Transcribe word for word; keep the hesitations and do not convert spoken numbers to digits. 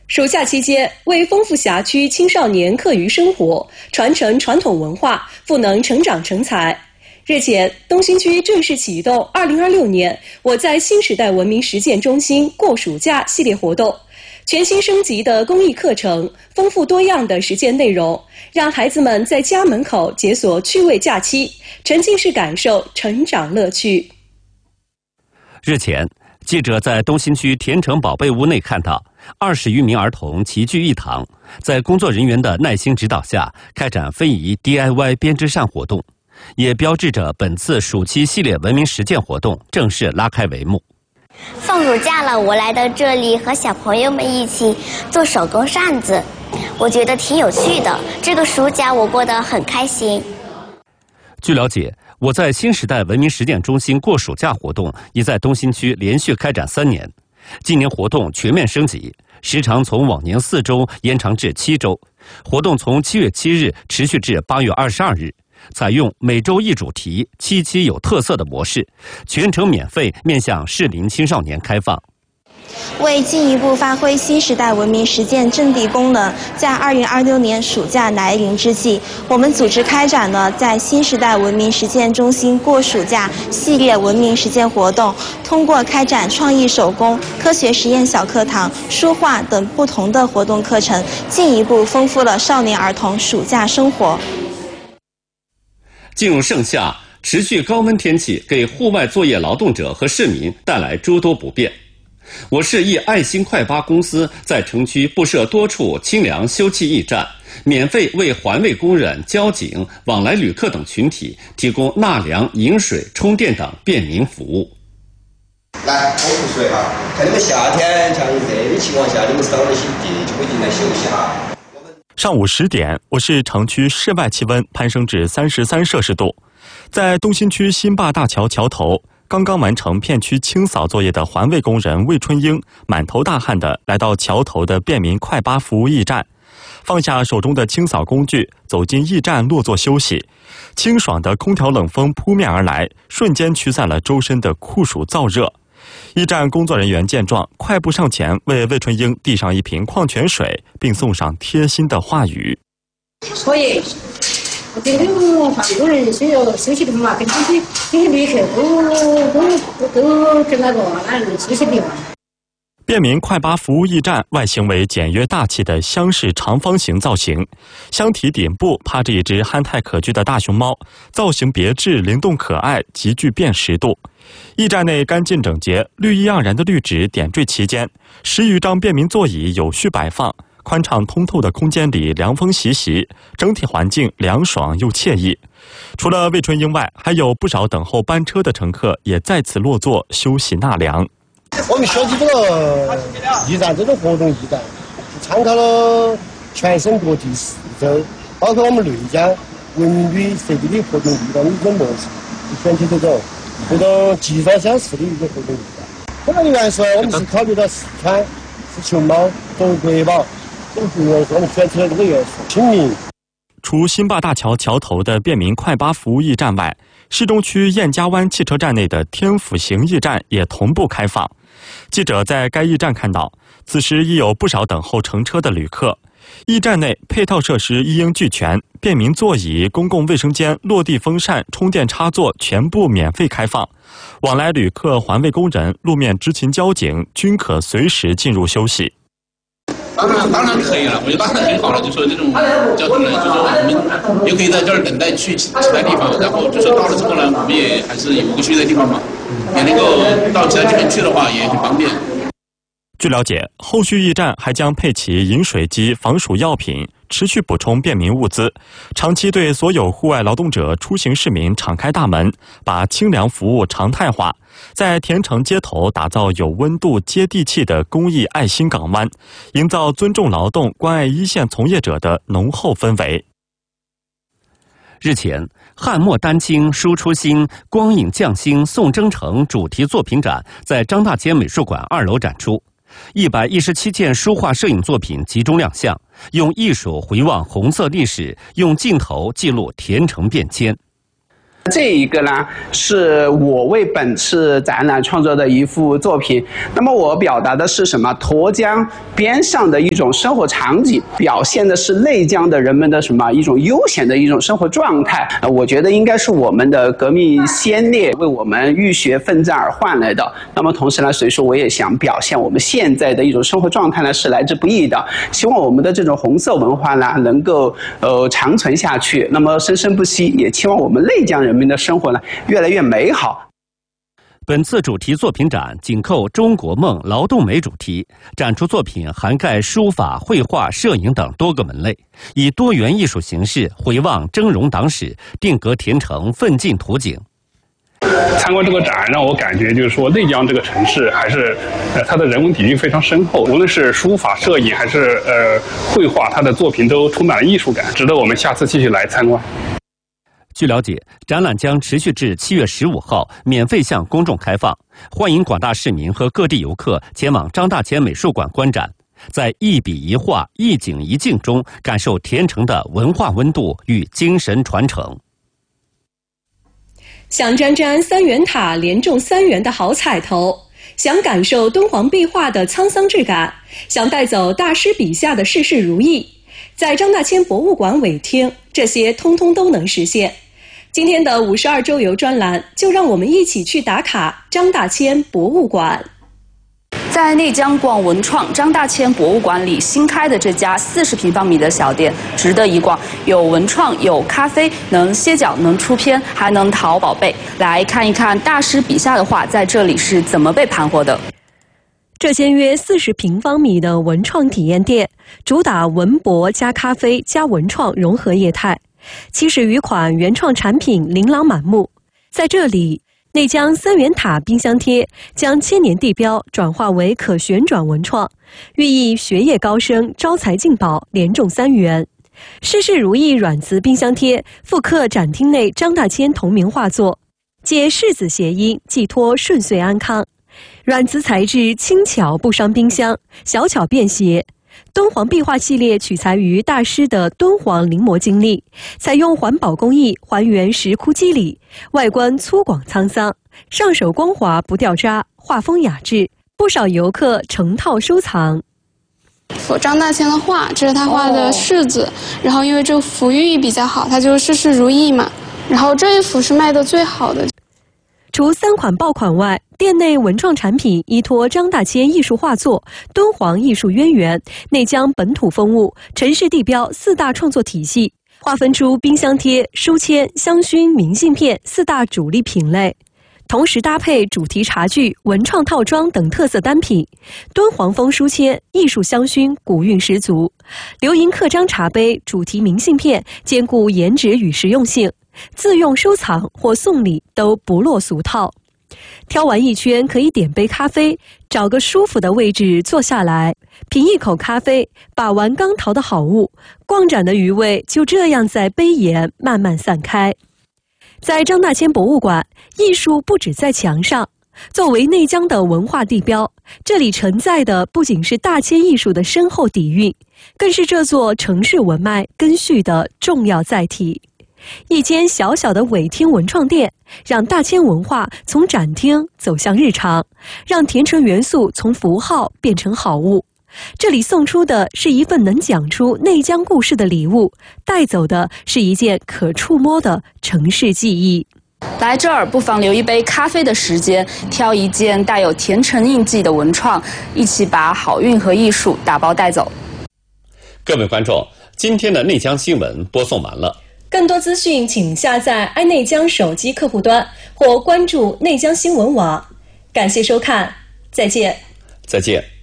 暑假期间，为丰富辖区青少年课余生活，传承传统文化，赋能成长成才。日前，东新区正式启动二零二六年我在新时代文明实践中心过暑假系列活动，全新升级的公益课程，丰富多样的实践内容，让孩子们在家门口解锁趣味假期，沉浸式感受成长乐趣。 日前，记者在东新区田城宝贝屋内看到二十余名儿童齐聚一堂，在工作人员的耐心指导下，开展非遗 D I Y 编织扇活动，也标志着本次暑期系列文明实践活动正式拉开帷幕。 放暑假了，我来到这里和小朋友们一起做手工扇子，我觉得挺有趣的。这个暑假我过得很开心。 据了解，我在新时代文明实践中心过暑假活动已在东新区连续开展三年，今年活动全面升级，时长从往年四周延长至七周，活动从七月七日持续至八月二十二日，采用每周一主题、七期有特色的模式，全程免费，面向适龄青少年开放。 为进一步发挥新时代文明实践阵地功能，在二零二六年暑假来临之际，我们组织开展了在新时代文明实践中心过暑假系列文明实践活动，通过开展创意手工、科学实验小课堂、书画等不同的活动课程，进一步丰富了少年儿童暑假生活。 进入盛夏，持续高温天气给户外作业劳动者和市民带来诸多不便。我市一爱心快八公司在城区布设多处清凉休憩驿站，免费为环卫工人、交警、往来旅客等群体提供纳凉、饮水、充电等便民服务。 来，我补水哈，看你们夏天像热的情况下，你们少了些地就会进来休息哈。 上午十点，我市城区室外气温攀升至三十三摄氏度，在东新区新坝大桥桥头，刚刚完成片区清扫作业的环卫工人魏春英满头大汗地来到桥头的便民快八服务驿站，放下手中的清扫工具，走进驿站落座休息。清爽的空调冷风扑面而来，瞬间驱散了周身的酷暑燥热。驿站工作人员见状，快步上前为魏春英递上一瓶矿泉水，并送上贴心的话语。 可以，我觉得我们环卫工人需要休息的嘛，跟这些这些旅客都都都跟那个那人休息的嘛。 便民快八服务驿站外形为简约大气的厢式长方形造型，箱体顶部趴着一只憨态可掬的大熊猫，造型别致、灵动可爱，极具辨识度。驿站内干净整洁，绿意盎然的绿植点缀其间，十余张便民座椅有序摆放，宽敞通透的空间里凉风习习，整体环境凉爽又惬意。除了魏春英外，还有不少等候班车的乘客也在此落座休息纳凉。 我们设计这个驿站，这种活动驿站，参考了全省各地四州，包括我们内江文明旅设计的活动驿站的一种模式，选取这种这种集装箱式的一个活动驿站。本来原是我们是考虑到四川、是熊猫、动物国宝，这个元素我们选取了这个元素，亲民。 除新坝大桥桥头的便民快八服务驿站外，市中区燕家湾汽车站内的天府行驿站也同步开放。记者在该驿站看到，此时已有不少等候乘车的旅客。驿站内配套设施一应俱全，便民座椅、公共卫生间、落地风扇、充电插座全部免费开放。往来旅客、环卫工人、路面执勤交警均可随时进入休息。 当然，当然可以了，我觉得当然很好了。就说这种交通呢，就说我们也可以在这儿等待去其他地方，然后就说到了之后呢，我们也还是有个休息的地方嘛，也能够到其他地方去的话也很方便。 据了解，后续驿站还将配齐饮水机、防暑药品，持续补充便民物资，长期对所有户外劳动者、出行市民敞开大门，把清凉服务常态化，在田城街头打造有温度、接地气的公益爱心港湾，营造尊重劳动、关爱一线从业者的浓厚氛围。 日前，汉墨丹青输出新光影匠心宋征程主题作品展在张大千美术馆二楼展出。一百一十七件书画摄影作品集中亮相，用艺术回望红色历史，用镜头记录田城变迁。 这一个呢，是我为本次展览创作的一幅作品。那么我表达的是什么？沱江边上的一种生活场景，表现的是内江的人们的什么一种悠闲的一种生活状态。呃，我觉得应该是我们的革命先烈为我们浴血奋战而换来的。那么同时呢，所以说我也想表现我们现在的一种生活状态呢是来之不易的。希望我们的这种红色文化呢能够呃长存下去，那么生生不息。也期望我们内江人民的生活呢越来越美好。 本次主题作品展紧扣中国梦劳动美主题，展出作品涵盖书法、绘画、摄影等多个门类，以多元艺术形式回望峥嵘党史，定格田城奋进图景。 参观这个展让我感觉就是说内江这个城市还是呃它的人文底蕴非常深厚，无论是书法、摄影还是呃绘画，它的作品都充满了艺术感，值得我们下次继续来参观。 据了解，展览将持续至七月十五号，免费向公众开放，欢迎广大市民和各地游客前往张大千美术馆观展，在一笔一画、一景一境中感受田城的文化温度与精神传承。 想沾沾三元塔连中三元的好彩头，想感受敦煌壁画的沧桑质感，想带走大师笔下的事事如意，在张大千博物馆委厅，这些通通都能实现。今天的五十二周游专栏，就让我们一起去打卡张大千博物馆。 在内江逛文创张大千博物馆里新开的这家四十平方米的小店值得一逛，有文创，有咖啡，能歇脚，能出片，还能淘宝贝。来看一看大师笔下的画在这里是怎么被盘活的。 这间约四十平方米的文创体验店，主打文博加咖啡加文创融合业态，七十余款原创产品琳琅满目。在这里，内江三元塔冰箱贴将千年地标转化为可旋转文创，寓意学业高升、招财进宝，连中三元。事事如意软瓷冰箱贴复刻展厅内张大千同名画作，借世子谐音寄托顺遂安康。软瓷材质轻巧不伤冰箱，小巧便携。敦煌壁画系列取材于大师的敦煌临摹经历，采用环保工艺还原石窟肌理，外观粗犷沧桑，上手光滑不掉渣，画风雅致，不少游客成套收藏。 幅张大千的画，这是他画的柿子，哦、然后因为这个幅寓意比较好，他就事事如意嘛。然后这一幅是卖的最好的。 除三款爆款外，店内文创产品依托张大千艺术画作、敦煌艺术渊源、内江本土风物、城市地标四大创作体系，划分出冰箱贴、书签、香薰、明信片四大主力品类，同时搭配主题茶具、文创套装等特色单品。敦煌风书签、艺术香薰古韵十足，流银刻章茶杯、主题明信片兼顾颜值与实用性，自用收藏或送礼都不落俗套。挑完一圈可以点杯咖啡，找个舒服的位置坐下来，品一口咖啡，把玩刚淘的好物，逛展的余味就这样在杯沿慢慢散开。在张大千博物馆，艺术不止在墙上，作为内江的文化地标，这里承载的不仅是大千艺术的深厚底蕴，更是这座城市文脉根续的重要载体。一间小小的委厅文创店，让大千文化从展厅走向日常，让田城元素从符号变成好物。这里送出的是一份能讲出内江故事的礼物，带走的是一件可触摸的城市记忆。 来这儿不妨留一杯咖啡的时间，挑一件带有田城印记的文创，一起把好运和艺术打包带走。 各位观众，今天的内江新闻播送完了。 更多资讯请下载爱内江手机客户端或关注内江新闻网。感谢收看，再见。 再见。